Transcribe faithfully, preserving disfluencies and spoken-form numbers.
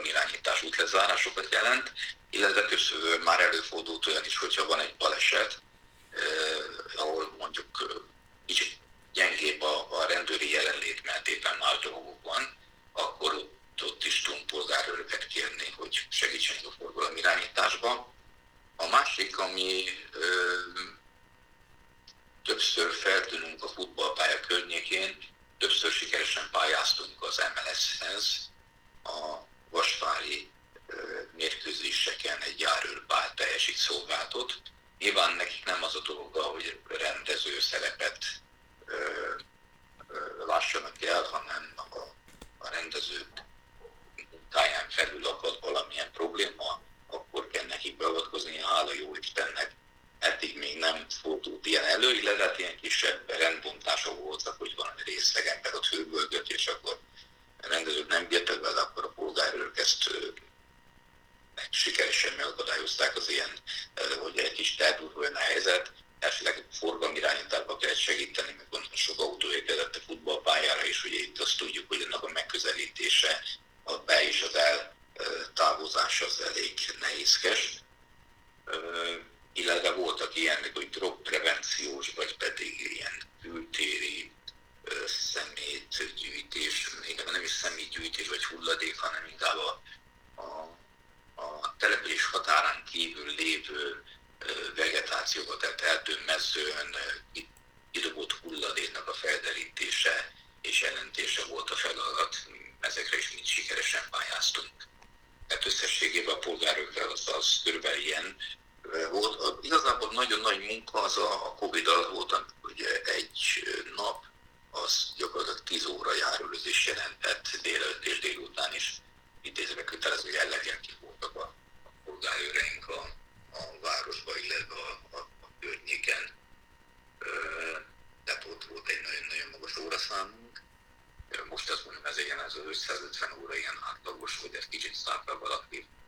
forgalmirányítás útlezárásokat jelent, illetve többször már előfordult olyan is, hogyha van egy baleset, eh, ahol mondjuk eh, kicsit gyengébb a, a rendőri jelenlét, mert éppen más dolgok van, akkor ott, ott is tudunk polgárőröket kérni, hogy segítsenek a forgalomirányításban. A másik, ami ö, többször feltűnünk a futballpálya környékén, többször sikeresen pályáztunk az em el es-hez, a vasvári ö, mérkőzéseken egy járőrpálya teljesít szolgáltat. Nyilván nekik nem az a dolga, hogy rendező szerepet ö, ö, lássanak el, hanem a, a rendező munkáján felül akad valamilyen probléma, akkor kell nekik beavatkozni, hála jó Istennek. Eddig még nem fordult ilyen elő, illetve ilyen kisebb rendbontások voltak, hogy van egy részlegember ott hőbölgött, és akkor a rendezők nem bírtak vele, akkor a polgárőrök ezt sikeresen megakadályozták az ilyen, hogy egy kis elduruljon a helyzet. Esetleg forgalmirányításba kell segíteni, mert gondolom sok autó érkezett a futballpályára, és ugye itt azt tudjuk, hogy ennek a megközelítése, a be és az el távozás az elég nehézkes. Illetve voltak ilyenek, hogy drogprevenciós, vagy pedig ilyen kültéri szemétgyűjtés, még nem is szemétgyűjtés vagy hulladék, hanem inkább a, a, a település határán kívül lévő vegetációkat, tehát erdőmezőn kidobott hulladéknak a felderítése és jelentése volt a feladat. Ezekre is mind sikeresen pályáztunk. Tehát összességében a polgárőrrel az, az körülbelül ilyen volt. Igazából nagyon nagy munka az a, a Covid alatt volt, ugye egy nap az gyakorlatilag tíz óra járőrözés jelentett délelőtt és délután is intézve kötelező jelleggel ki voltak a, a polgárőreink a, a városba, illetve a, a, a környéken. Tehát ott volt egy nagyon-nagyon magas óraszámunk. Most azt mondom, ez ilyen az ötszázötven óra ilyen átlagos, hogy ez kicsit szálltál valaki